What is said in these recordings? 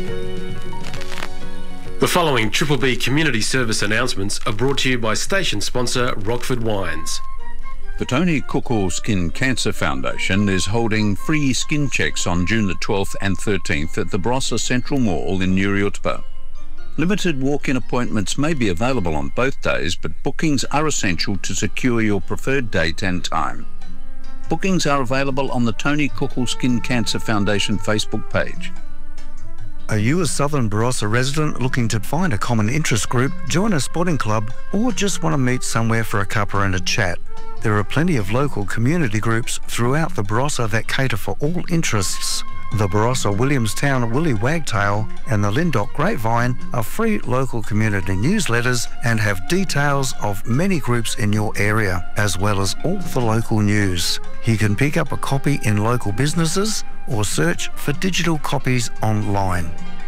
The following Triple B community service announcements are brought to you by station sponsor Rockford Wines. The Tony Cookall Skin Cancer Foundation is holding free skin checks on June the 12th and 13th at the Barossa Central Mall in Nuriutpa. Limited walk-in appointments may be available on both days, but bookings are essential to secure your preferred date and time. Bookings are available on the Tony Cookall Skin Cancer Foundation Facebook page. Are you a Southern Barossa resident looking to find a common interest group, join a sporting club, or just want to meet somewhere for a cuppa and a chat? There are plenty of local community groups throughout the Barossa that cater for all interests. The Barossa Williamstown Willie Wagtail and the Linddock Grapevine are free local community newsletters and have details of many groups in your area, as well as all the local news. You can pick up a copy in local businesses or search for digital copies online.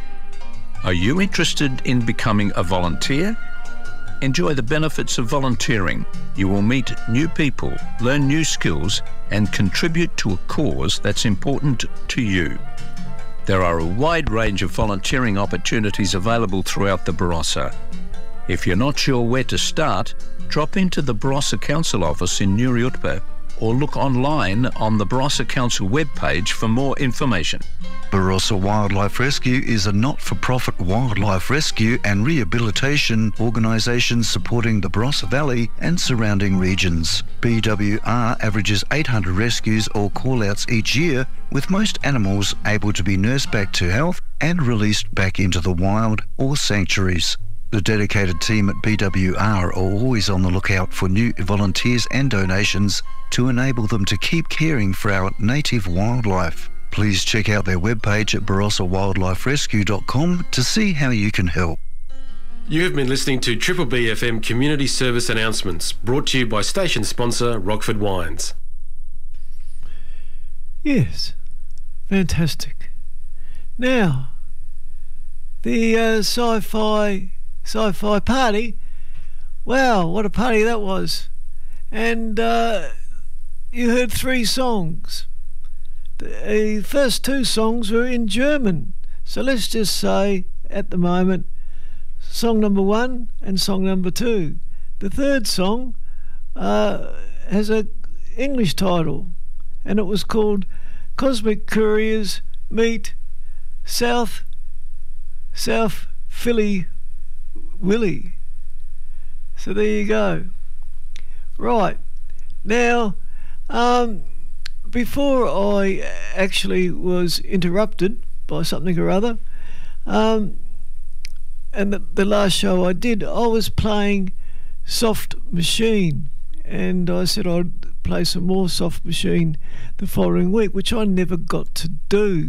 Are you interested in becoming a volunteer? Enjoy the benefits of volunteering. You will meet new people, learn new skills, and contribute to a cause that's important to you. There are a wide range of volunteering opportunities available throughout the Barossa. If you're not sure where to start, drop into the Barossa Council office in Nuriutpa or look online on the Barossa Council webpage for more information. Barossa Wildlife Rescue is a not-for-profit wildlife rescue and rehabilitation organisation supporting the Barossa Valley and surrounding regions. BWR averages 800 rescues or call-outs each year, with most animals able to be nursed back to health and released back into the wild or sanctuaries. The dedicated team at BWR are always on the lookout for new volunteers and donations to enable them to keep caring for our native wildlife. Please check out their webpage at barossawildliferescue.com to see how you can help. You have been listening to Triple B FM community service announcements brought to you by station sponsor Rockford Wines. Yes, fantastic. Now, the sci-fi party. Wow, what a party that was. And you heard 3 songs. The first 2 songs were in German. So let's just say, at the moment, song number 1 and song number 2. The third song has an English title, and it was called Cosmic Couriers Meet South Philly Willie. So there you go. Right. Now, before I actually was interrupted by something or other, and the last show I did, I was playing Soft Machine, and I said I'd play some more Soft Machine the following week, which I never got to do.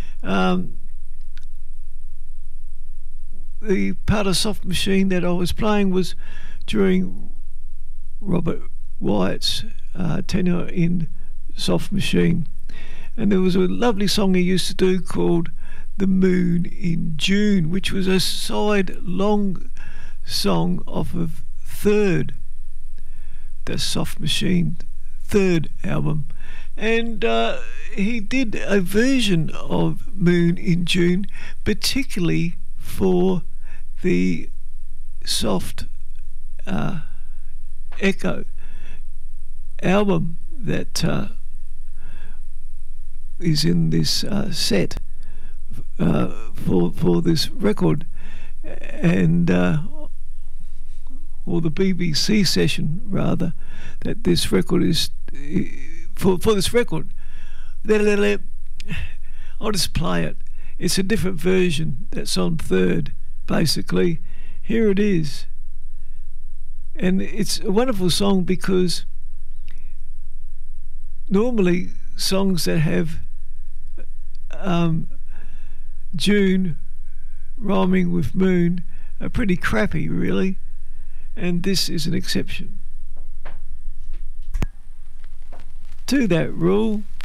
The part of Soft Machine that I was playing was during Robert Wyatt's tenure in Soft Machine, and there was a lovely song he used to do called The Moon in June, which was a side-long song off of the Soft Machine third album, and he did a version of Moon in June particularly for the Soft Echo album that is in this set for this record, and or the BBC session rather, that this record is for this record. I'll just play it. It's a different version that's on third, basically. Here it is. And it's a wonderful song because normally songs that have June rhyming with moon are pretty crappy, really. And this is an exception to that rule.